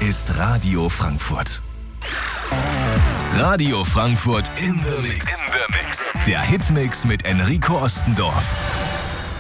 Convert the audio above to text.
ist Radio Frankfurt. Radio Frankfurt in the Mix. Der Hitmix mit Enrico Ostendorf.